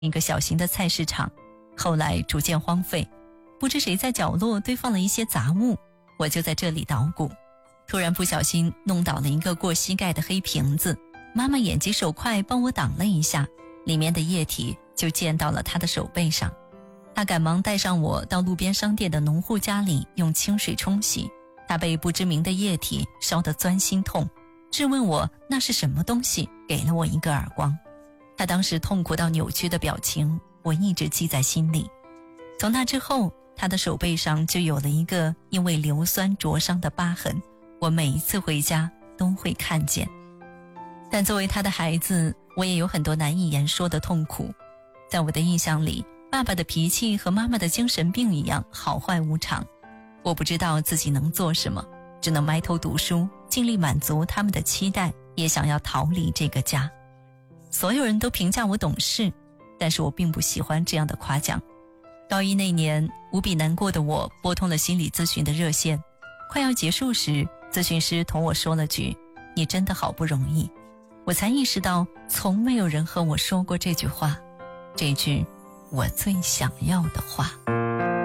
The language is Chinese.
一个小型的菜市场，后来逐渐荒废，不知谁在角落堆放了一些杂物，我就在这里捣鼓，突然不小心弄倒了一个过膝盖的黑瓶子，妈妈眼疾手快帮我挡了一下，里面的液体就溅到了她的手背上。她赶忙带上我到路边商店的农户家里用清水冲洗，她被不知名的液体烧得钻心痛，质问我那是什么东西，给了我一个耳光。她当时痛苦到扭曲的表情，我一直记在心里。从那之后，她的手背上就有了一个因为硫酸灼伤的疤痕，我每一次回家都会看见。但作为她的孩子，我也有很多难以言说的痛苦。在我的印象里，爸爸的脾气和妈妈的精神病一样好坏无常，我不知道自己能做什么，只能埋头读书，尽力满足他们的期待，也想要逃离这个家。所有人都评价我懂事，但是我并不喜欢这样的夸奖。高一那年，无比难过的我拨通了心理咨询的热线，快要结束时，咨询师同我说了句：“你真的好不容易。”我才意识到，从没有人和我说过这句话，这句我最想要的话。